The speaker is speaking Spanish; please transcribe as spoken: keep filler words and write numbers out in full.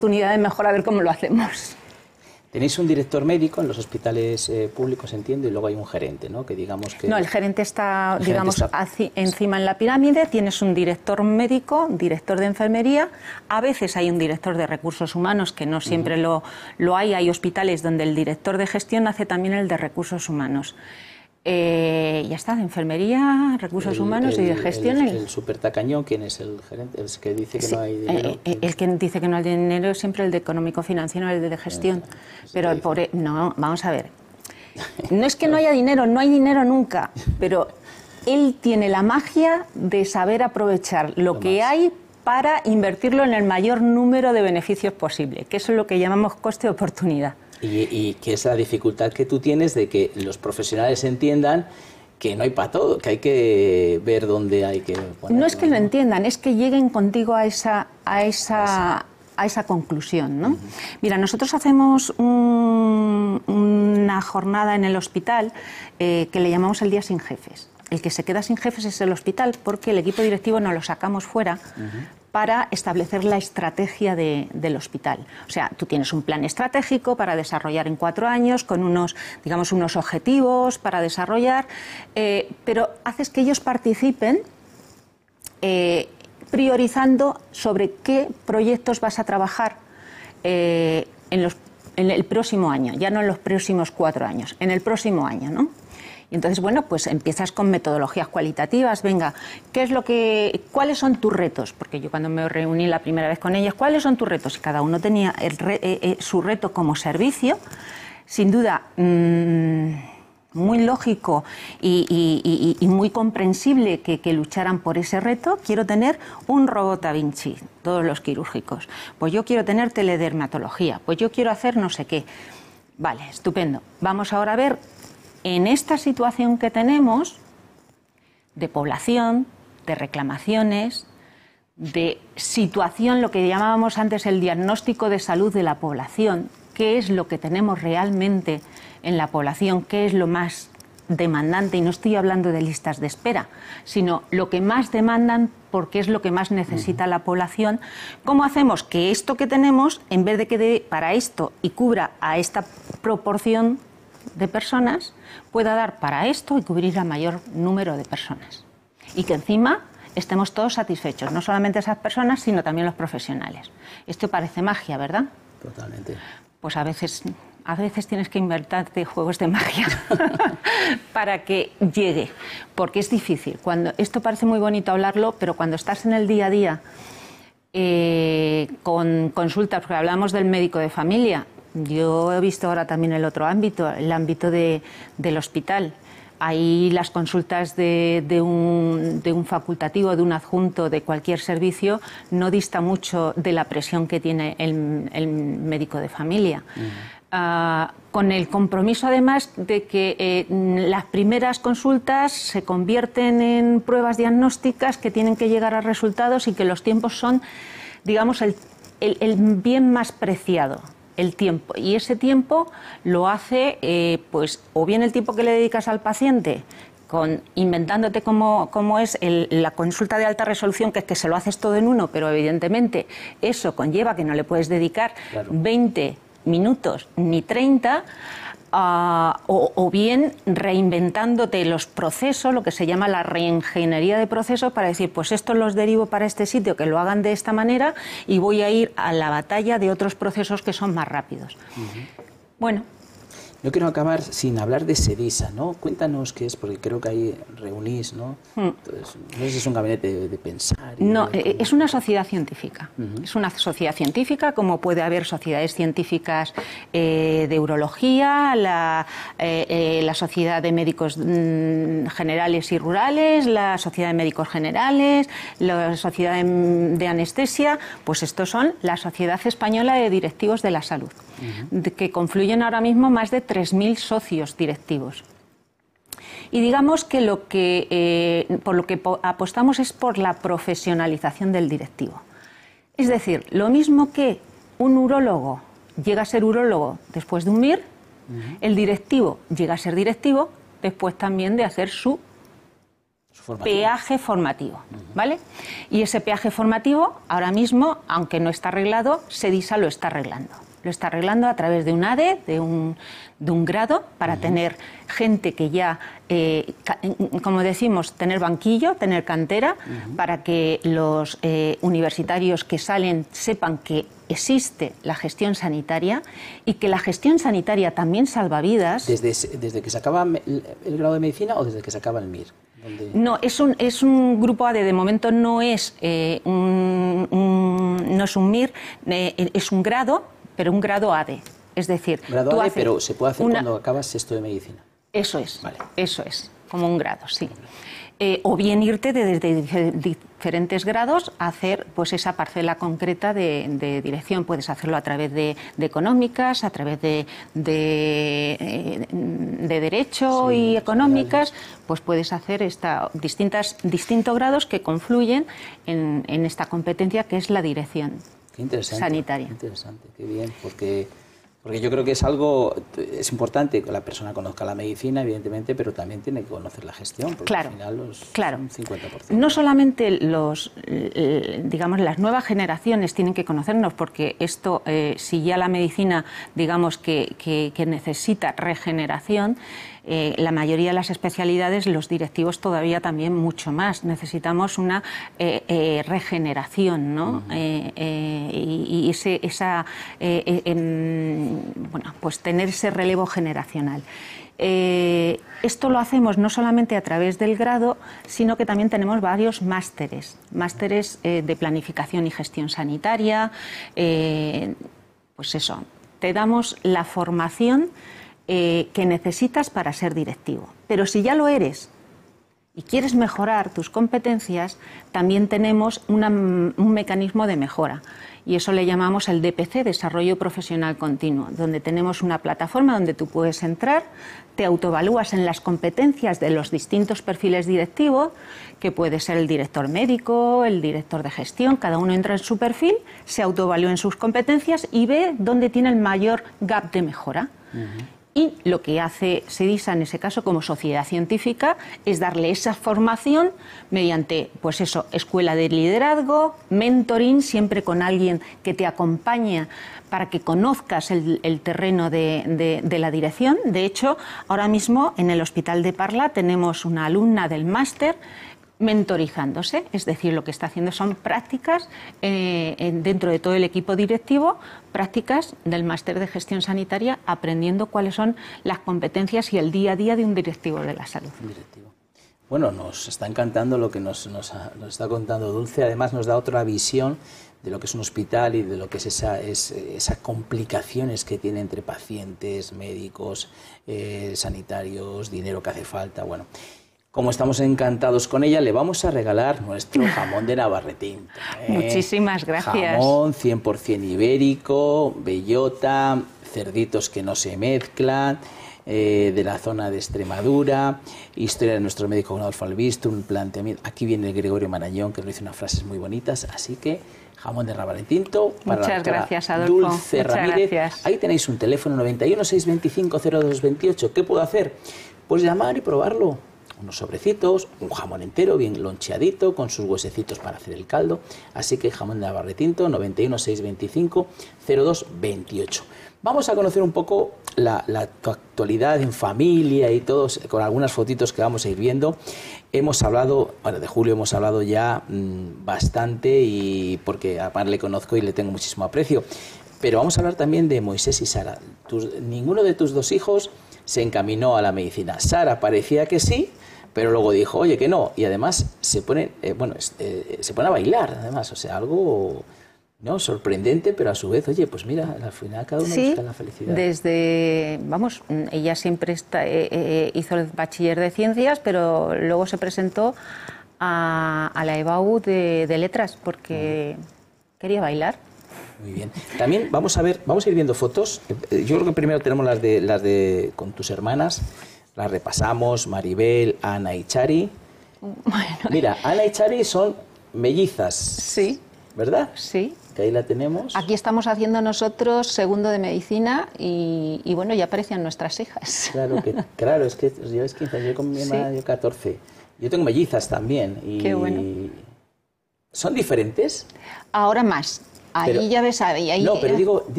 oportunidad de mejora, a ver cómo lo hacemos. Tenéis un director médico en los hospitales eh, públicos, entiendo, y luego hay un gerente, ¿no? Que digamos que... No, el gerente está, el digamos, gerente está... Haci, encima en la pirámide, tienes un director médico, director de enfermería, a veces hay un director de recursos humanos, que no siempre uh-huh. lo, lo hay, hay hospitales donde el director de gestión hace también el de recursos humanos. Eh, ya está, de enfermería, recursos el, humanos el, y de gestión. El, el, el super tacañón, ¿quién es el gerente? El que dice que sí, no hay dinero. Eh, el que dice que no hay dinero es siempre el de económico financiero, el de gestión. Pero el pobre, no, vamos a ver. No es que no haya dinero, no hay dinero nunca, pero él tiene la magia de saber aprovechar lo, lo que más. hay para invertirlo en el mayor número de beneficios posible, que eso es lo que llamamos coste de oportunidad. Y, y que es la dificultad que tú tienes de que los profesionales entiendan que no hay para todo, que hay que ver dónde hay que ponerlo. No es que lo entiendan, es que lleguen contigo a esa, a esa, a esa conclusión, ¿no? Uh-huh. Mira, nosotros hacemos un, una jornada en el hospital eh, que le llamamos el día sin jefes. El que se queda sin jefes es el hospital, porque el equipo directivo nos lo sacamos fuera uh-huh. para establecer la estrategia de, del hospital. O sea, tú tienes un plan estratégico para desarrollar en cuatro años, con unos, digamos, unos objetivos para desarrollar, eh, pero haces que ellos participen eh, priorizando sobre qué proyectos vas a trabajar eh, en, los, en el próximo año, ya no en los próximos cuatro años, en el próximo año, ¿no? Y entonces, bueno, pues empiezas con metodologías cualitativas. Venga, ¿qué es lo que, ¿cuáles son tus retos? Porque yo cuando me reuní la primera vez con ellas, ¿cuáles son tus retos? Y cada uno tenía el re, eh, eh, su reto como servicio. Sin duda, mmm, muy lógico y, y, y, y muy comprensible que, que lucharan por ese reto. Quiero tener un robot Da Vinci, todos los quirúrgicos. Pues yo quiero tener teledermatología. Pues yo quiero hacer no sé qué. Vale, estupendo. Vamos ahora a ver... En esta situación que tenemos de población, de reclamaciones, de situación, lo que llamábamos antes el diagnóstico de salud de la población, qué es lo que tenemos realmente en la población, qué es lo más demandante, y no estoy hablando de listas de espera, sino lo que más demandan porque es lo que más necesita la población. ¿Cómo hacemos que esto que tenemos, en vez de que dé para esto y cubra a esta proporción de personas, pueda dar para esto y cubrir a mayor número de personas? Y que encima estemos todos satisfechos, no solamente esas personas, sino también los profesionales. Esto parece magia, ¿verdad? Totalmente. Pues a veces, a veces tienes que inventarte juegos de magia para que llegue, porque es difícil. Cuando, esto parece muy bonito hablarlo, pero cuando estás en el día a día eh, con consultas, porque hablamos del médico de familia, yo he visto ahora también el otro ámbito, el ámbito de, del hospital. Ahí las consultas de, de, un, de un facultativo, de un adjunto, de cualquier servicio, no dista mucho de la presión que tiene el, el médico de familia. Uh-huh. uh, con el compromiso, además, de que eh, las primeras consultas se convierten en pruebas diagnósticas que tienen que llegar a resultados y que los tiempos son, digamos, el, el, el bien más preciado. El tiempo, y ese tiempo lo hace eh, pues o bien el tiempo que le dedicas al paciente con inventándote cómo, cómo es el, la consulta de alta resolución, que es que se lo haces todo en uno, pero evidentemente eso conlleva que no le puedes dedicar claro. veinte minutos ni treinta, Uh, o, o bien reinventándote los procesos, lo que se llama la reingeniería de procesos, para decir, pues estos los derivo para este sitio, que lo hagan de esta manera, y voy a ir a la batalla de otros procesos que son más rápidos. Uh-huh. Bueno. No quiero acabar sin hablar de SEDISA, ¿no? Cuéntanos qué es, porque creo que ahí reunís, ¿no? Mm. Entonces, no sé si es un gabinete de, de pensar. No, de, eh, es una sociedad científica. Uh-huh. Es una sociedad científica, como puede haber sociedades científicas eh, de urología, la, eh, eh, la Sociedad de Médicos mm, Generales y Rurales, la Sociedad de Médicos Generales, la Sociedad de, de Anestesia. Pues estos son la Sociedad Española de Directivos de la Salud, uh-huh. de, que confluyen ahora mismo más de tres mil socios directivos. Y digamos que lo que eh, por lo que apostamos es por la profesionalización del directivo. Es decir, lo mismo que un urólogo llega a ser urólogo después de un M I R, uh-huh. el directivo llega a ser directivo después también de hacer su Formativo. Peaje formativo, ¿vale? Y ese peaje formativo, ahora mismo, aunque no está arreglado, SEDISA lo está arreglando. Lo está arreglando a través de un A D E, de un, de un grado, para uh-huh. tener gente que ya, eh, como decimos, tener banquillo, tener cantera, uh-huh. para que los eh, universitarios que salen sepan que existe la gestión sanitaria y que la gestión sanitaria también salva vidas. ¿Desde, desde que se acaba el, el grado de medicina o desde que se acaba el M I R? ¿Dónde? No, es un, es un grupo A D E, de momento no es, eh, un, un, no es un M I R, eh, es un grado, pero un grado A D E. Es decir, grado tú A D E, haces pero se puede hacer una... cuando acabas sexto de medicina. Eso es, vale. Eso es, como un grado, sí. Eh, o bien irte de, desde diferentes grados a hacer pues esa parcela concreta de, de dirección. Puedes hacerlo a través de, de económicas, a través de, de, de derecho sí, y económicas, pues puedes hacer esta, distintas, distintos grados que confluyen en, en esta competencia que es la dirección qué interesante, sanitaria. Qué interesante, qué bien, porque... Porque yo creo que es algo, es importante que la persona conozca la medicina, evidentemente, pero también tiene que conocer la gestión, porque claro, al final los, claro. son un cincuenta por ciento. No solamente los, digamos, las nuevas generaciones tienen que conocernos, porque esto, eh, si ya la medicina, digamos, que, que, que necesita regeneración, eh, la mayoría de las especialidades, los directivos todavía también mucho más. Necesitamos una eh, eh, regeneración, ¿no? Uh-huh. eh, eh, y, y ese, esa... Eh, eh, eh, bueno, pues tener ese relevo generacional. Eh, esto lo hacemos no solamente a través del grado, sino que también tenemos varios másteres, másteres eh, de planificación y gestión sanitaria. Eh, pues eso, te damos la formación eh, que necesitas para ser directivo. Pero si ya lo eres y quieres mejorar tus competencias, también tenemos una, un mecanismo de mejora. Y eso le llamamos el D P C, Desarrollo Profesional Continuo, donde tenemos una plataforma donde tú puedes entrar, te autoevalúas en las competencias de los distintos perfiles directivos, que puede ser el director médico, el director de gestión, cada uno entra en su perfil, se autoevalúa en sus competencias y ve dónde tiene el mayor gap de mejora. Uh-huh. Y lo que hace SEDISA en ese caso como sociedad científica es darle esa formación mediante, pues eso, escuela de liderazgo, mentoring, siempre con alguien que te acompaña para que conozcas el, el terreno de, de, de la dirección. De hecho, ahora mismo en el Hospital de Parla tenemos una alumna del máster mentorizándose, es decir, lo que está haciendo son prácticas eh, dentro de todo el equipo directivo, prácticas del máster de gestión sanitaria, aprendiendo cuáles son las competencias y el día a día de un directivo de la salud. Directivo. Bueno, nos está encantando lo que nos, nos, nos está contando Dulce, además nos da otra visión de lo que es un hospital y de lo que es esa, es, esas complicaciones que tiene entre pacientes, médicos, eh, sanitarios, dinero que hace falta, bueno... Como estamos encantados con ella, le vamos a regalar nuestro jamón de Navarretinto. ¿eh? Muchísimas gracias. Jamón cien por cien ibérico, bellota, cerditos que no se mezclan, eh, de la zona de Extremadura, historia de nuestro médico Adolfo Albisto, un planteamiento. Aquí viene el Gregorio Marañón, que nos dice unas frases muy bonitas, así que jamón de Navarretinto para Muchas la gracias, Adolfo. Dulce Muchas Ramírez. Gracias. Ahí tenéis un teléfono noventa y uno, seiscientos veinticinco, cero dos veintiocho. ¿Qué puedo hacer? Pues llamar y probarlo. Unos sobrecitos, un jamón entero bien loncheadito con sus huesecitos para hacer el caldo. Así que jamón de Navarretinto, noventa y uno, seiscientos veinticinco, cero dos veintiocho. Vamos a conocer un poco la, la actualidad en familia y todos, con algunas fotitos que vamos a ir viendo. Hemos hablado, bueno, de Julio hemos hablado ya mmm, bastante, y porque a Mar le conozco y le tengo muchísimo aprecio. Pero vamos a hablar también de Moisés y Sara. Tus, ninguno de tus dos hijos se encaminó a la medicina. Sara parecía que sí, pero luego dijo, oye, que no, y además se pone, eh, bueno, eh, se pone a bailar, además, o sea, algo no sorprendente, pero a su vez, oye, pues mira, al final cada uno sí, busca la felicidad. Desde, vamos, ella siempre está, eh, eh, hizo el bachiller de ciencias, pero luego se presentó a, a la E B A U de, de letras, porque uh-huh. quería bailar. Muy bien. También vamos a ver, vamos a ir viendo fotos. Yo creo que primero tenemos las de las de con tus hermanas. Las repasamos, Maribel, Ana y Chari. Bueno. Mira, Ana y Chari son mellizas. Sí. ¿Verdad? Sí. Que ahí la tenemos. Aquí estamos haciendo nosotros segundo de medicina y, y bueno, ya aparecían nuestras hijas. Claro, que, claro, es que yo es quince, yo con mi hermana sí. yo catorce. Yo tengo mellizas también. Y... Qué bueno. ¿Son diferentes? Ahí ya ves, ahí, ahí No, pero digo...